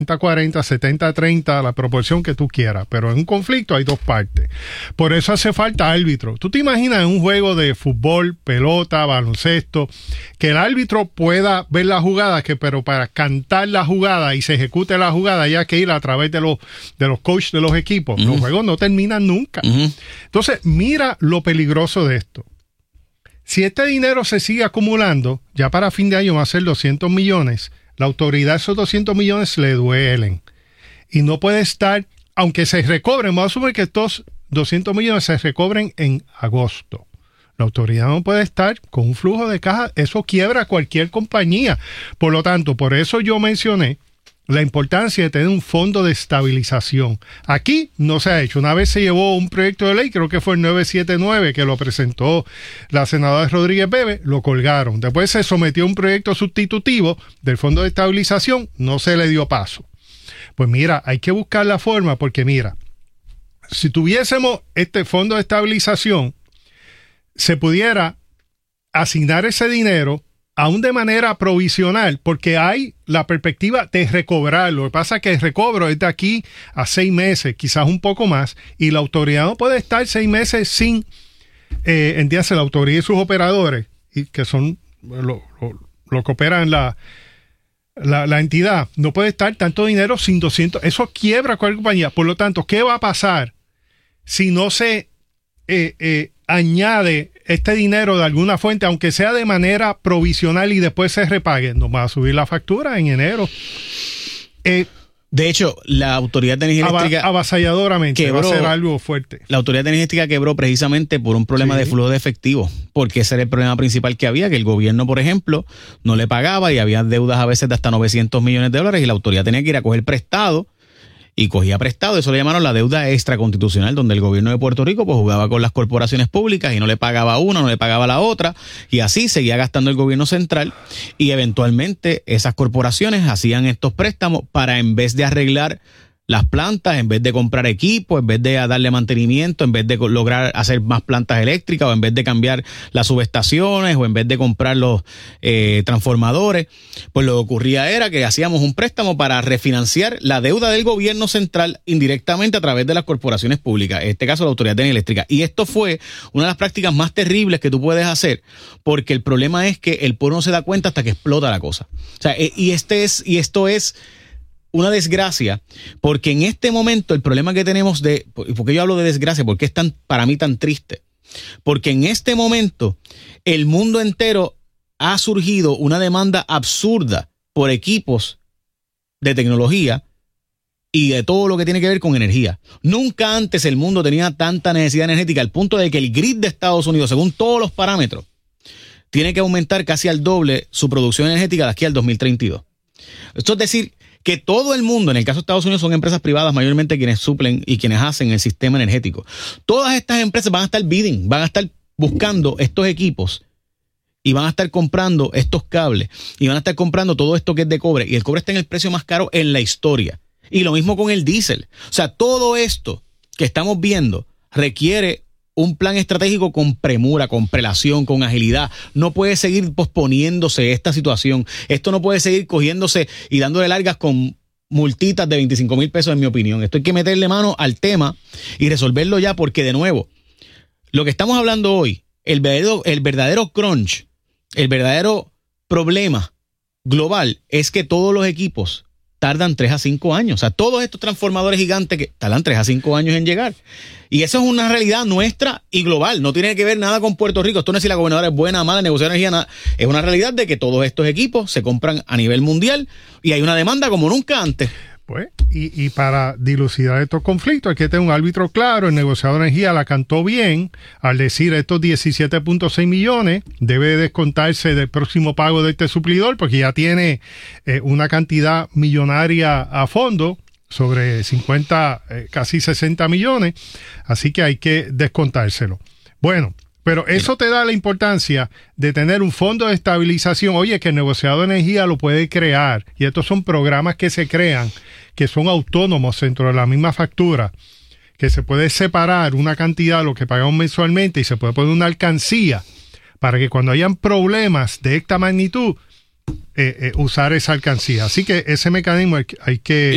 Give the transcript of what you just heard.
60-40, 70-30, la proporción que tú quieras, pero en un conflicto hay dos partes. Por eso hace falta árbitro. Tú te imaginas en un juego de fútbol, pelota, baloncesto, que el árbitro pueda ver la jugada, pero para cantar la jugada y se ejecute la jugada hay que ir a través de los coaches de los equipos. Los juegos no terminan nunca. Entonces, mira lo peligroso de esto. Si este dinero se sigue acumulando, ya para fin de año va a ser 200 millones, la autoridad esos 200 millones le duelen. Y no puede estar, aunque se recobren, vamos a asumir que estos 200 millones se recobren en agosto. La autoridad no puede estar con un flujo de caja, eso quiebra a cualquier compañía. Por lo tanto, por eso yo mencioné la importancia de tener un fondo de estabilización. Aquí no se ha hecho. Una vez se llevó un proyecto de ley, creo que fue el 979, que lo presentó la senadora Rodríguez Bebe, lo colgaron. Después se sometió a un proyecto sustitutivo del fondo de estabilización, no se le dio paso. Pues mira, hay que buscar la forma, porque mira, si tuviésemos este fondo de estabilización, se pudiera asignar ese dinero aún de manera provisional, porque hay la perspectiva de recobrarlo. Lo que pasa es que el recobro es de aquí a 6 meses, quizás un poco más, y la autoridad no puede estar 6 meses sin, entiéndase, la autoridad y sus operadores, y que son lo que operan la entidad, no puede estar tanto dinero sin 200. Eso quiebra a cualquier compañía. Por lo tanto, ¿qué va a pasar si no se añade este dinero de alguna fuente, aunque sea de manera provisional y después se repague? Nos va a subir la factura en enero. De hecho, la Autoridad de Energía Eléctrica avasalladoramente quebró, va a ser algo fuerte. La Autoridad de Energía Eléctrica quebró precisamente por un problema de flujo de efectivo, porque ese era el problema principal que había, que el gobierno, por ejemplo, no le pagaba y había deudas a veces de hasta $900 millones y la autoridad tenía que ir a coger prestado. Y cogía prestado, eso le llamaron la deuda extraconstitucional, donde el gobierno de Puerto Rico pues jugaba con las corporaciones públicas y no le pagaba a una, no le pagaba a la otra, y así seguía gastando el gobierno central, y eventualmente esas corporaciones hacían estos préstamos para, en vez de arreglar las plantas, en vez de comprar equipo, en vez de darle mantenimiento, en vez de lograr hacer más plantas eléctricas, o en vez de cambiar las subestaciones, o en vez de comprar los transformadores, pues lo que ocurría era que hacíamos un préstamo para refinanciar la deuda del gobierno central indirectamente a través de las corporaciones públicas, en este caso la Autoridad de Energía Eléctrica. Y esto fue una de las prácticas más terribles que tú puedes hacer, porque el problema es que el pueblo no se da cuenta hasta que explota la cosa. O sea, y esto es una desgracia, porque en este momento el problema que tenemos ¿por qué yo hablo de desgracia? Porque es para mí tan triste. Porque en este momento el mundo entero ha surgido una demanda absurda por equipos de tecnología y de todo lo que tiene que ver con energía. Nunca antes el mundo tenía tanta necesidad energética, al punto de que el grid de Estados Unidos, según todos los parámetros, tiene que aumentar casi al doble su producción energética de aquí al 2032. Esto es decir, que todo el mundo, en el caso de Estados Unidos, son empresas privadas mayormente quienes suplen y quienes hacen el sistema energético. Todas estas empresas van a estar bidding, van a estar buscando estos equipos y van a estar comprando estos cables y van a estar comprando todo esto que es de cobre, y el cobre está en el precio más caro en la historia. Y lo mismo con el diésel. O sea, todo esto que estamos viendo requiere un plan estratégico con premura, con prelación, con agilidad. No puede seguir posponiéndose esta situación. Esto no puede seguir cogiéndose y dándole largas con multitas de $25,000, en mi opinión. Esto hay que meterle mano al tema y resolverlo ya, porque, de nuevo, lo que estamos hablando hoy, el verdadero crunch, el verdadero problema global es que todos los equipos tardan 3 a 5 años. O sea, todos estos transformadores gigantes que tardan 3 a 5 años en llegar. Y eso es una realidad nuestra y global. No tiene que ver nada con Puerto Rico. Esto no es si la gobernadora es buena, mala, negociar energía, nada. Es una realidad de que todos estos equipos se compran a nivel mundial y hay una demanda como nunca antes. Pues, y para dilucidar estos conflictos hay que tener un árbitro claro. El negociador de energía la cantó bien al decir estos 17.6 millones debe descontarse del próximo pago de este suplidor, porque ya tiene una cantidad millonaria a fondo, sobre 50, casi 60 millones, así que hay que descontárselo. Bueno, pero eso te da la importancia de tener un fondo de estabilización. Oye, que el negociador de energía lo puede crear, y estos son programas que se crean, que son autónomos dentro de la misma factura, que se puede separar una cantidad de lo que pagamos mensualmente y se puede poner una alcancía para que cuando hayan problemas de esta magnitud, usar esa alcancía. Así que ese mecanismo hay que